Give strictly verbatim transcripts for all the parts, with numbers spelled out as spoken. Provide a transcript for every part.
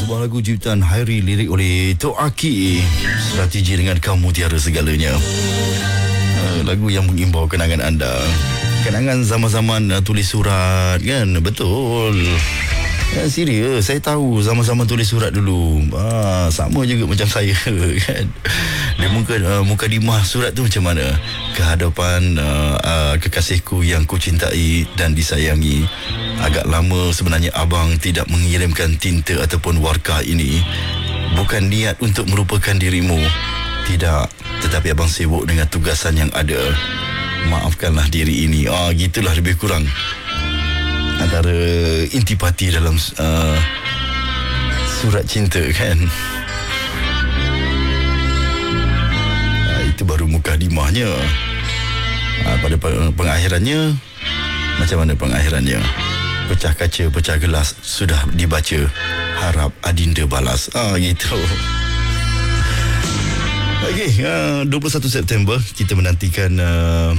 sebuah lagu ciptaan Hairi, lirik oleh Tok Aki. Strategi dengan kamu tiada segalanya. uh, Lagu yang mengimbau kenangan anda, kenangan zaman-zaman uh, tulis surat kan. Betul. Ya, serius, saya tahu zaman-zaman tulis surat dulu. ah, Sama juga macam saya kan. Dia muka, uh, mukadimah surat tu macam mana? Kehadapan uh, uh, kekasihku yang ku cintai dan disayangi, agak lama sebenarnya abang tidak mengirimkan tinta ataupun warkah ini. Bukan niat untuk merupakan dirimu, tidak, tetapi abang sibuk dengan tugasan yang ada. Maafkanlah diri ini. Ah, gitulah lebih kurang antara intipati dalam uh, surat cinta kan. uh, Itu baru mukadimahnya. uh, Pada pengakhirannya, macam mana pengakhirannya? Pecah kaca, pecah gelas sudah dibaca, harap adinda balas. Ah, gitu. Okey, uh, dua puluh satu September kita menantikan uh,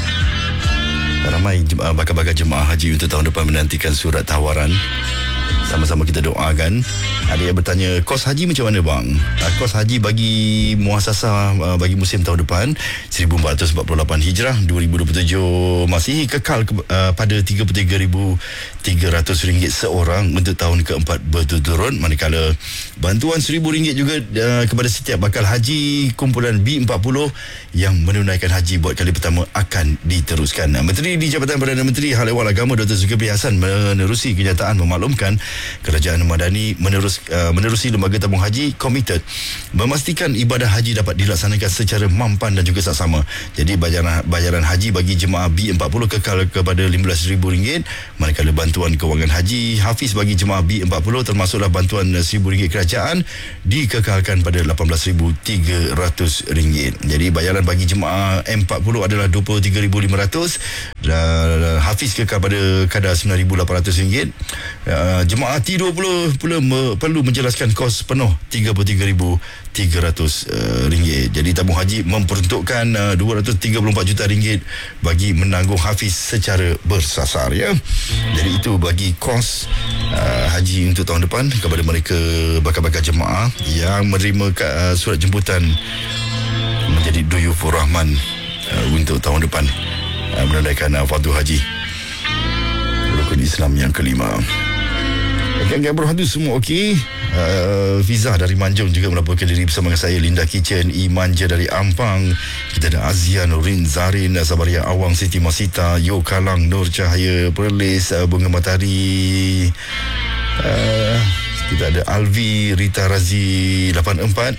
ramai jemaah, bakal-bakal jemaah haji untuk tahun depan menantikan surat tawaran. Sama-sama kita doakan. Ada yang bertanya, kos haji macam mana bang? Uh, kos haji bagi muasasah uh, bagi musim tahun depan seribu empat ratus empat puluh lapan Hijrah dua ribu dua puluh tujuh masih kekal ke, uh, pada tiga puluh tiga ribu tiga ratus ringgit seorang untuk tahun keempat berturut-turut. Manakala bantuan seribu ringgit juga uh, kepada setiap bakal haji kumpulan B empat puluh yang menunaikan haji buat kali pertama akan diteruskan. uh, Menteri di Jabatan Perdana Menteri Hal Ehwal Agama Doktor Zulkifli Hasan menerusi kenyataan memaklumkan Kerajaan Madani menerus uh, menerusi lembaga tabung haji komited memastikan ibadah haji dapat dilaksanakan secara mampan dan juga saksama. Jadi bayaran bayaran haji bagi jemaah B empat puluh kekal kepada lima belas ribu ringgit, manakala bantuan kewangan haji hafiz bagi jemaah B empat puluh termasuklah bantuan seribu ringgit kerajaan dikekalkan pada lapan belas ribu tiga ratus ringgit. Jadi bayaran bagi jemaah M empat puluh adalah dua puluh tiga ribu lima ratus dan hafiz kekal pada kadar sembilan ribu lapan ratus ringgit. Uh, jemaah T dua puluh pula me, perlu menjelaskan kos penuh tiga puluh tiga ribu tiga ratus ringgit. Jadi tabung haji memperuntukkan uh, dua ratus tiga puluh empat juta ringgit bagi menanggung hafiz secara bersasar ya. Jadi itu bagi kos uh, haji untuk tahun depan kepada mereka bakal-bakal jemaah yang menerima uh, surat jemputan menjadi Duyufur Rahman uh, untuk tahun depan uh, menunaikan uh, fardu haji rukun Islam yang kelima. Geng-geng berhantu semua okey. Uh, Fiza dari Manjung juga melaporkan diri bersama dengan saya. Linda Kitchen, Imanja dari Ampang. Kita ada Azia, Nurin, Zarin, Sabaria Awang, Siti Masita, Yo Kalang, Nur Cahaya, Perlis, uh, Bunga Matahari. Uh, kita ada Alvi, Rita Razi lapan empat.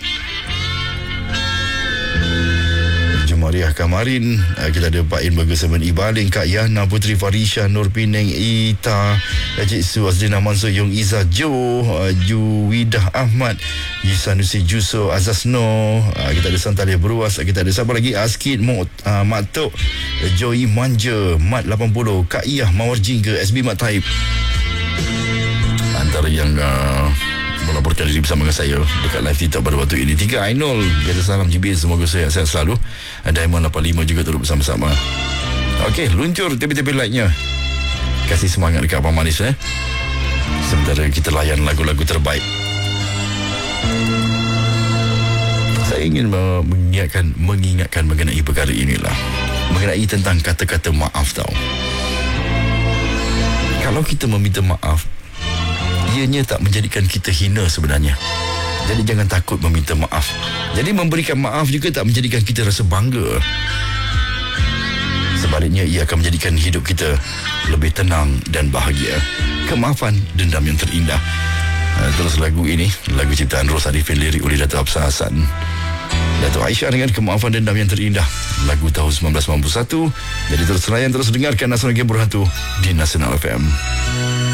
Mariah Kamarin, uh, kita ada Pak In Burger Seven Ibaling, Kak Yana Putri Farisha, Nur Pineng, Ita, Cik Su, Azlina Mansur, Yung Iza, Jo, uh, Juwidah Ahmad, Yusanusi Juso, Azaz No, uh, kita ada Santalia Beruas, kita ada siapa lagi? Askid, Mot, uh, Mat Tok, Joy Manja, Mat lapan puluh, Kak Iyah, Mawar Jingga, S B Mat Taib. Antara yang uh, melaporkan diri bersama dengan saya dekat live TikTok pada waktu ini. Tiga Ainul, kita salam J B, semoga saya sehat selalu. Diamond lapan lima juga turut bersama-sama. Okey, luncur tepi-tepi like-nya. Kasih semangat dekat Abang Manis eh. Sementara kita layan lagu-lagu terbaik. Saya ingin mengingatkan mengingatkan mengenai perkara inilah. Mengenai tentang kata-kata maaf tau. Kalau kita meminta maaf, ianya tak menjadikan kita hina sebenarnya. Jadi jangan takut meminta maaf. Jadi memberikan maaf juga tak menjadikan kita rasa bangga. Sebaliknya ia akan menjadikan hidup kita lebih tenang dan bahagia. Kemaafan, dendam yang terindah. Terus lagu ini, lagu ciptaan Ros Arifin, lirik oleh Dato' Absar Hasan, Dato' Aisyah dengan Kemaafan Dendam yang Terindah, lagu tahun sembilan belas sembilan puluh satu. Jadi terus layan, terus dengarkan Nasional Game Berhantu di Nasional F M.